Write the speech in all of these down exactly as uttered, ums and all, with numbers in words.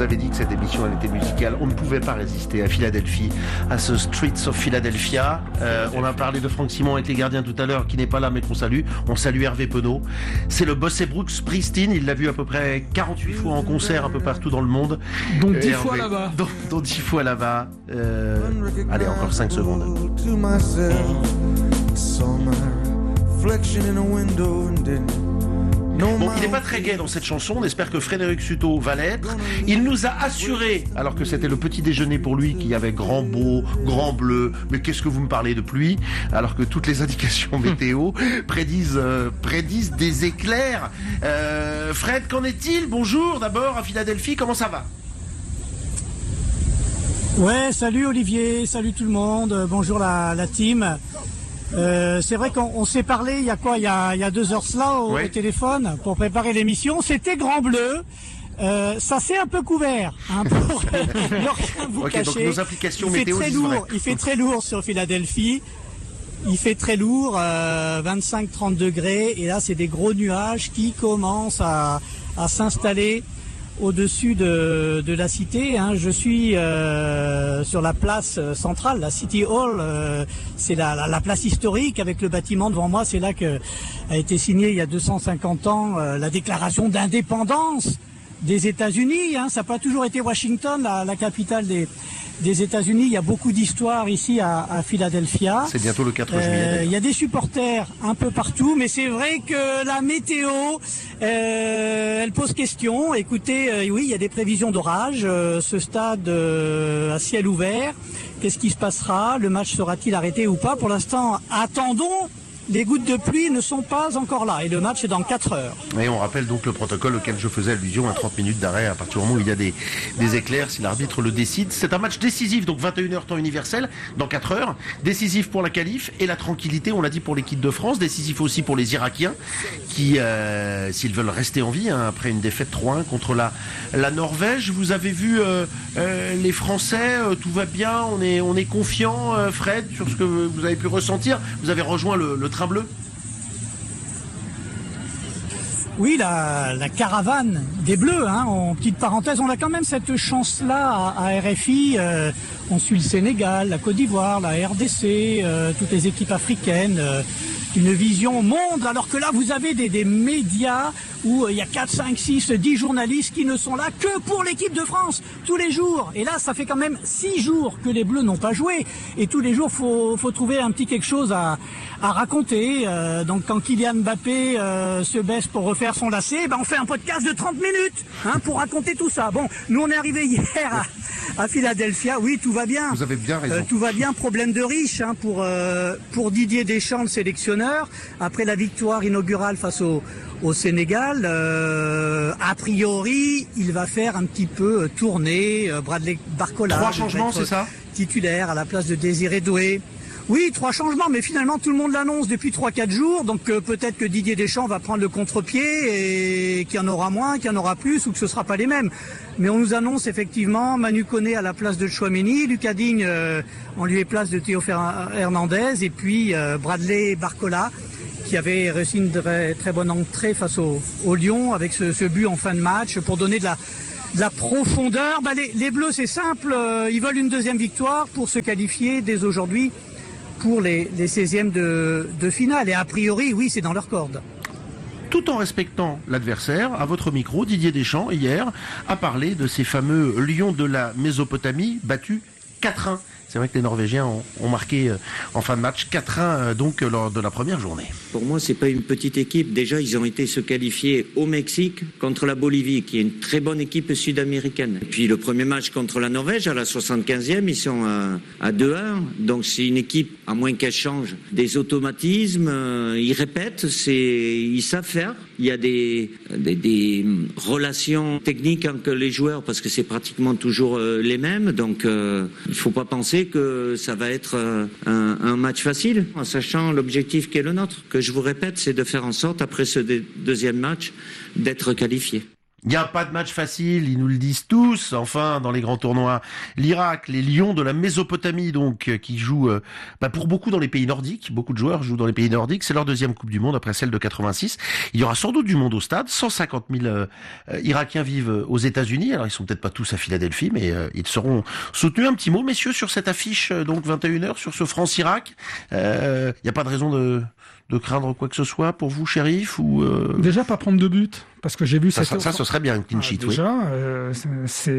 vous avais dit que cette émission elle était musicale. On ne pouvait pas résister à Philadelphie, à ce Streets of Philadelphia. Euh, on a parlé de Franck Simon avec les gardiens tout à l'heure, qui n'est pas là mais qu'on salue. On salue Hervé Penaud. C'est le Bossé Brooks Springsteen. Il l'a vu à peu près quarante-huit fois en concert un peu partout dans le monde. Donc dix Hervé, fois là-bas. Dont, dont dix fois là-bas. Euh, allez, encore cinq secondes. Bon, il n'est pas très gai dans cette chanson, on espère que Frédéric Suto va l'être. Il nous a assuré, alors que c'était le petit déjeuner pour lui, qu'il y avait grand beau, grand bleu, mais qu'est-ce que vous me parlez de pluie, alors que toutes les indications météo prédisent, euh, prédisent des éclairs. Euh, Fred, qu'en est-il? Bonjour d'abord à Philadelphie, comment ça va? Ouais, salut Olivier, salut tout le monde, bonjour la, la team. Euh, c'est vrai qu'on on s'est parlé il y a quoi, il y a, il y a deux heures cela au, ouais. au téléphone pour préparer l'émission. C'était grand bleu. Euh, ça s'est un peu couvert, hein, pour ne rien vous okay, cacher. Donc nos applications il fait météo très disent lourd. vrai. Il fait très lourd sur Philadelphie. Il fait très lourd, euh, vingt-cinq à trente degrés. Et là, c'est des gros nuages qui commencent à, à s'installer au-dessus de, de la cité. Hein. Je suis euh, sur la place centrale, la City Hall. Euh, c'est la, la, la place historique avec le bâtiment devant moi. C'est là que a été signée il y a deux cent cinquante ans euh, la déclaration d'indépendance des États-Unis. Hein. Ça n'a pas toujours été Washington, la, la capitale des, des États-Unis. Il y a beaucoup d'histoires ici à, à Philadelphia. C'est bientôt le quatre juillet. Euh, il y a des supporters un peu partout, mais c'est vrai que la météo, euh, elle pose question. Écoutez, euh, oui, il y a des prévisions d'orage. Euh, ce stade euh, à ciel ouvert, qu'est-ce qui se passera? Le match sera-t-il arrêté ou pas? Pour l'instant, attendons. Les gouttes de pluie ne sont pas encore là et le match est dans quatre heures. Et on rappelle donc le protocole auquel je faisais allusion à trente minutes d'arrêt à partir du moment où il y a des, des éclairs, si l'arbitre le décide. C'est un match décisif, donc vingt et une heures temps universel, dans quatre heures. Décisif pour la qualif et la tranquillité, on l'a dit, pour l'équipe de France. Décisif aussi pour les Irakiens qui, euh, s'ils veulent rester en vie, hein, après une défaite trois un contre la, la Norvège. Vous avez vu euh, euh, les Français, euh, tout va bien, on est, on est confiant, euh, Fred, sur ce que vous avez pu ressentir. Vous avez rejoint le, le train bleu? Oui, la, la caravane des Bleus, hein, en petite parenthèse, on a quand même cette chance-là à, à R F I. Euh, on suit le Sénégal, la Côte d'Ivoire, la R D C, euh, toutes les équipes africaines. Euh, une vision monde, alors que là vous avez des, des médias où il y a quatre, cinq, six, dix journalistes qui ne sont là que pour l'équipe de France tous les jours. Et là ça fait quand même six jours que les Bleus n'ont pas joué et tous les jours faut, faut trouver un petit quelque chose à, à raconter. Euh, donc quand Kylian Mbappé euh, se baisse pour refaire son lacet, ben on fait un podcast de trente minutes hein, pour raconter tout ça. Bon, nous on est arrivé hier à, à Philadelphia, oui tout va bien. Vous avez bien raison. Euh, tout va bien, problème de riche hein, pour, euh, pour Didier Deschamps, le sélectionneur. Après la victoire inaugurale face au, au Sénégal, euh, a priori, il va faire un petit peu tourner euh, Bradley Barcola. Trois changements, c'est ça? Titulaire à la place de Désiré Doué. Oui, trois changements, mais finalement tout le monde l'annonce depuis trois quatre jours, donc euh, peut-être que Didier Deschamps va prendre le contre-pied et qu'il y en aura moins, qu'il y en aura plus ou que ce ne sera pas les mêmes. Mais on nous annonce effectivement Manu Koné à la place de Tchouaméni, Lucas Digne euh, en lieu et place de Théo Hernandez et puis euh, Bradley Barcola qui avait réussi une très, très bonne entrée face au, au Lyon avec ce, ce but en fin de match pour donner de la, de la profondeur. Bah, les, les Bleus c'est simple, euh, ils veulent une deuxième victoire pour se qualifier dès aujourd'hui pour les, les seizièmes de, de finale. Et a priori, oui, c'est dans leur corde. Tout en respectant l'adversaire, à votre micro, Didier Deschamps, hier, a parlé de ces fameux Lions de la Mésopotamie battus quatre un. C'est vrai que les Norvégiens ont, ont marqué euh, en fin de match quatre un euh, donc lors de la première journée. Pour moi, c'est pas une petite équipe. Déjà, ils ont été se qualifier au Mexique contre la Bolivie, qui est une très bonne équipe sud-américaine. Et puis le premier match contre la Norvège, à la soixante-quinzième, ils sont à, à deux un. Donc c'est une équipe, à moins qu'elle change des automatismes, euh, ils répètent, c'est, ils savent faire. Il y a des, des, des relations techniques entre les joueurs parce que c'est pratiquement toujours euh, les mêmes. Donc euh, il faut pas penser que ça va être euh, un, un match facile, en sachant l'objectif qui est le nôtre, que je vous répète, c'est de faire en sorte, après ce dé- deuxième match, d'être qualifié. Il n'y a pas de match facile, ils nous le disent tous. Enfin, dans les grands tournois, l'Irak, les Lions de la Mésopotamie, donc, qui jouent euh, bah, pour beaucoup dans les pays nordiques. Beaucoup de joueurs jouent dans les pays nordiques. C'est leur deuxième Coupe du Monde après celle de quatre-vingt-six. Il y aura sans doute du monde au stade. cent cinquante mille euh, Irakiens vivent aux États-Unis. Alors, ils sont peut-être pas tous à Philadelphie, mais euh, ils seront soutenus. Un petit mot, messieurs, sur cette affiche, euh, donc vingt et une heures, sur ce France-Irak. Il euh, n'y a pas de raison de... de craindre quoi que ce soit pour vous, Chérif, ou euh... Déjà pas prendre de but, parce que j'ai vu ça, cette... ça, ça ce serait bien une clean sheet, ah, déjà, oui. euh, c'est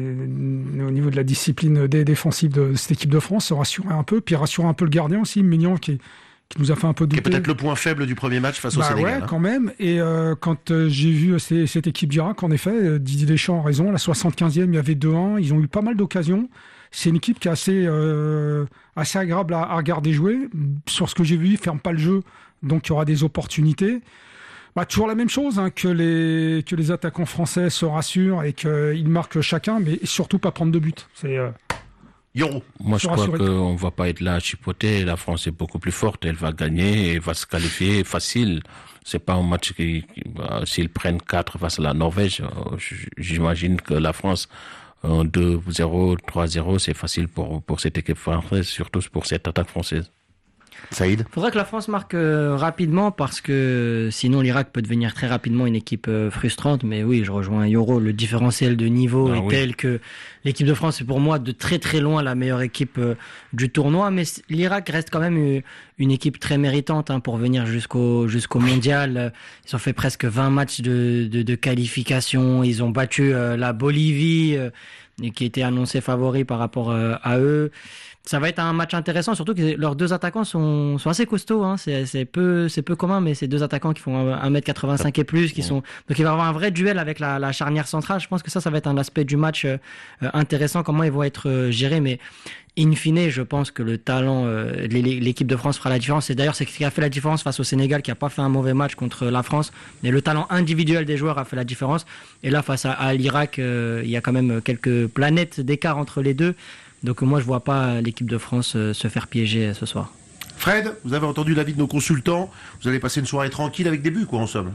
au niveau de la discipline défensive de cette équipe de France, se rassurer un peu, puis rassurer un peu le gardien aussi, Mignon, qui, qui nous a fait un peu douter. Qui est peut-être le point faible du premier match face bah au Sénégal. Ouais, hein. quand même. Et euh, quand euh, j'ai vu ces, cette équipe d'Irak, en effet, Didier Deschamps a raison. À la soixante-quinzième, il y avait deux un. Ils ont eu pas mal d'occasions. C'est une équipe qui est assez, euh, assez agréable à, à regarder jouer. Sur ce que j'ai vu, ils ne ferment pas le jeu. Donc, il y aura des opportunités. Bah, toujours la même chose, hein, que, les, que les attaquants français se rassurent et qu'ils marquent chacun, mais surtout pas prendre de but. C'est... Euh... Yoro. Moi, je crois qu'on ne va pas être là à chipoter. La France est beaucoup plus forte. Elle va gagner et va se qualifier facile. C'est pas un match qui, qui bah, s'ils prennent quatre face à la Norvège, j'imagine que la France, en deux zéro, trois zéro, c'est facile pour, pour cette équipe française, surtout pour cette attaque française. Saïd. Faudrait que la France marque euh, rapidement parce que sinon l'Irak peut devenir très rapidement une équipe euh, frustrante. Mais oui, je rejoins Yoro. Le différentiel de niveau ah, est oui. tel que l'équipe de France est pour moi de très très loin la meilleure équipe euh, du tournoi. Mais l'Irak reste quand même une, une équipe très méritante hein, pour venir jusqu'au jusqu'au mondial. Ils ont fait presque vingt matchs de, de, de qualification. Ils ont battu euh, la Bolivie euh, qui était annoncée favori par rapport euh, à eux. Ça va être un match intéressant, surtout que leurs deux attaquants sont, sont assez costauds. Hein. C'est, c'est, peu, c'est peu commun, mais c'est deux attaquants qui font un mètre quatre-vingt-cinq et plus. Qui sont... Donc il va y avoir un vrai duel avec la, la charnière centrale. Je pense que ça, ça va être un aspect du match euh, intéressant, comment ils vont être euh, gérés. Mais in fine, je pense que le talent, euh, l'équipe de France fera la différence. Et d'ailleurs, c'est ce qui a fait la différence face au Sénégal, qui n'a pas fait un mauvais match contre la France. Mais le talent individuel des joueurs a fait la différence. Et là, face à, à l'Irak, euh, il y a quand même quelques planètes d'écart entre les deux. Donc moi, je vois pas l'équipe de France euh, se faire piéger ce soir. Fred, vous avez entendu l'avis de nos consultants. Vous allez passer une soirée tranquille avec des buts, quoi, en somme.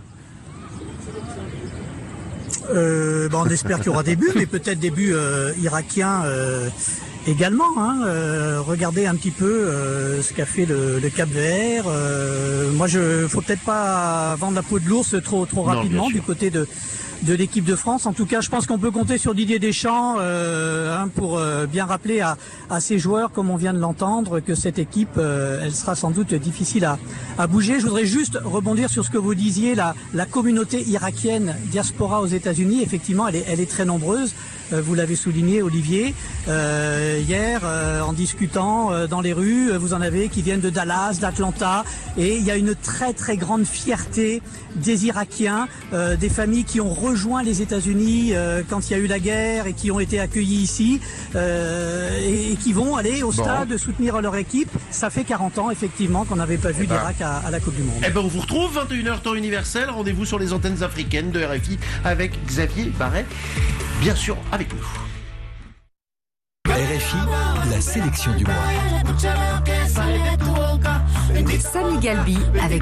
Euh, bah on espère qu'il y aura des buts, mais peut-être des buts euh, irakiens euh, également. Hein. Euh, regardez un petit peu euh, ce qu'a fait le, le Cap-Vert. Euh, moi, je, faut peut-être pas vendre la peau de l'ours trop trop rapidement non, du côté de. de l'équipe de France. En tout cas, je pense qu'on peut compter sur Didier Deschamps euh, hein, pour euh, bien rappeler à, à ses joueurs, comme on vient de l'entendre, que cette équipe, euh, elle sera sans doute difficile à, à bouger. Je voudrais juste rebondir sur ce que vous disiez, la, la communauté irakienne diaspora aux États-Unis. Effectivement, elle est, elle est très nombreuse. Euh, vous l'avez souligné, Olivier. Euh, hier, euh, en discutant euh, dans les rues, vous en avez qui viennent de Dallas, d'Atlanta, et il y a une très très grande fierté des Irakiens, euh, des familles qui ont rejoint les États-Unis euh, quand il y a eu la guerre et qui ont été accueillis ici euh, et, et qui vont aller au stade bon. soutenir leur équipe. Ça fait quarante ans effectivement qu'on n'avait pas vu eh ben, l'Irak à, à la Coupe du Monde. Eh ben on vous retrouve vingt et une heures temps universel. Rendez-vous sur les antennes africaines de R F I avec Xavier Barret, bien sûr avec nous. R F I, la sélection du mois. Samy Galbi avec